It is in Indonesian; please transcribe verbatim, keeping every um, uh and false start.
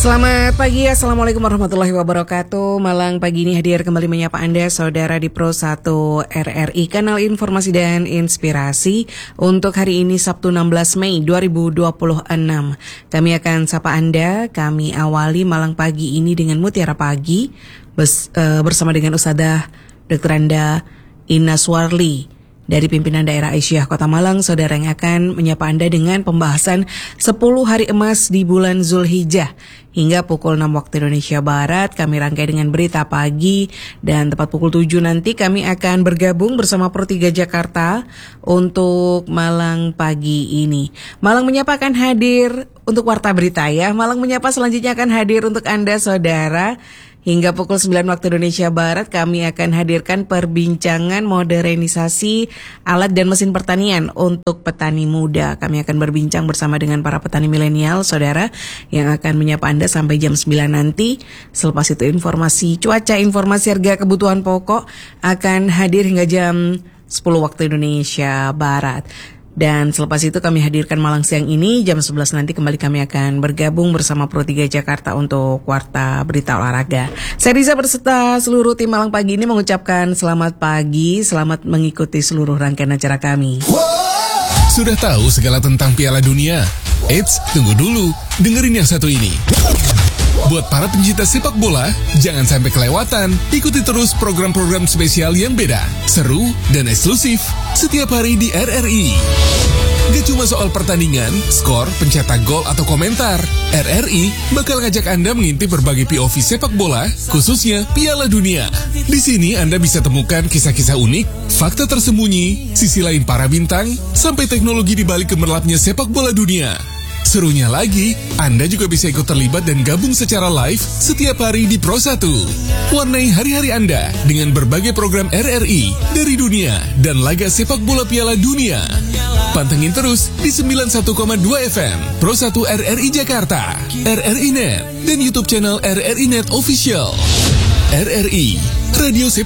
Selamat pagi, Assalamualaikum warahmatullahi wabarakatuh. Malang pagi ini hadir kembali menyapa Anda, saudara di Pro satu R R I, kanal informasi dan inspirasi. Untuk hari ini Sabtu enam belas Mei dua ribu dua puluh enam. Kami akan sapa Anda, kami awali Malang pagi ini dengan Mutiara Pagi bes, uh, bersama dengan Ustadzah Doktor Anda Ina Suwarli dari pimpinan daerah Aisyah Kota Malang, saudara, yang akan menyapa Anda dengan pembahasan sepuluh hari emas di bulan Zulhijjah. Hingga pukul enam waktu Indonesia Barat kami rangkai dengan berita pagi, dan tepat pukul tujuh nanti kami akan bergabung bersama Pro tiga Jakarta untuk Malang pagi ini. Malang Menyapa akan hadir untuk Warta Berita ya. Malang Menyapa selanjutnya akan hadir untuk Anda, saudara. Hingga pukul sembilan waktu Indonesia Barat kami akan hadirkan perbincangan modernisasi alat dan mesin pertanian untuk petani muda. Kami akan berbincang bersama dengan para petani milenial, saudara, yang akan menyapa Anda sampai jam sembilan nanti. Selepas itu informasi cuaca, informasi harga kebutuhan pokok akan hadir hingga jam sepuluh waktu Indonesia Barat. Dan selepas itu kami hadirkan Malang Siang ini jam sebelas nanti kembali kami akan bergabung bersama Pro tiga Jakarta untuk Warta Berita Olahraga. Saya Riza berserta seluruh tim Malang pagi ini mengucapkan selamat pagi, selamat mengikuti seluruh rangkaian acara kami. Sudah tahu segala tentang Piala Dunia? Eits, tunggu dulu, dengerin yang satu ini. Buat para pencinta sepak bola, jangan sampai kelewatan. Ikuti terus program-program spesial yang beda, seru, dan eksklusif setiap hari di R R I. Gak cuma soal pertandingan, skor, pencetak gol, atau komentar. R R I bakal ngajak Anda mengintip berbagai P O V sepak bola, khususnya Piala Dunia. Di sini Anda bisa temukan kisah-kisah unik, fakta tersembunyi, sisi lain para bintang, sampai teknologi di balik gemerlapnya sepak bola dunia. Serunya lagi, Anda juga bisa ikut terlibat dan gabung secara live setiap hari di Pro satu. Warnai hari-hari Anda dengan berbagai program R R I dari dunia dan laga sepak bola Piala Dunia. Pantengin terus di sembilan puluh satu koma dua F M Pro satu R R I Jakarta, R R I Net, dan YouTube channel R R I Net Official. R R I, Radio Sepak